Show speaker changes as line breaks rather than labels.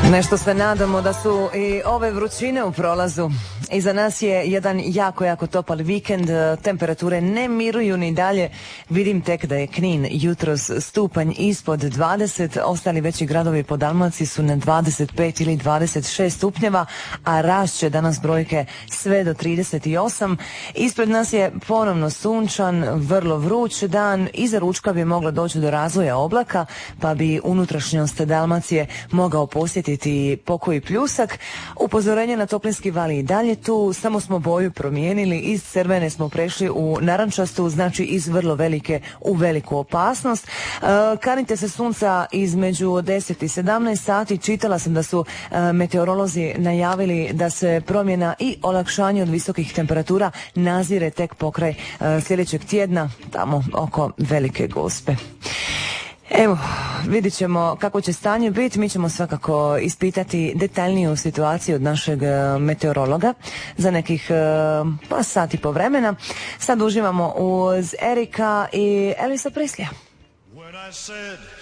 Nešto se nadamo da su i ove vrućine u prolazu. Iza nas je jedan jako topal vikend, temperature ne miruju ni dalje. Vidim tek da je Knin jutros stupanj ispod 20, ostali veći gradovi po Dalmaciji su na 25 ili 26 stupnjeva, a rast će danas brojke sve do 38. Ispred nas je ponovno sunčan, vrlo vruć dan. Iza ručka bi moglo doći do razvoja oblaka, pa bi unutrašnjost Dalmacije mogao posjetiti pokoji pljusak. Upozorenje na toplinski val i dalje tu, samo smo boju promijenili, iz crvene smo prešli u narančastu, znači iz vrlo velike u veliku opasnost. Kanite se sunca između 10 i 17 sati. Čitala sam da su meteorolozi najavili da se promjena i olakšanje od visokih temperatura nazire tek pokraj sljedećeg tjedna, tamo oko Velike Gospe. Evo, vidit ćemo kako će stanje biti. Mi ćemo svakako ispitati detaljniju situaciju od našeg meteorologa za nekih sat i po vremena. Sad uživamo uz Erika i Elvisa Preslija.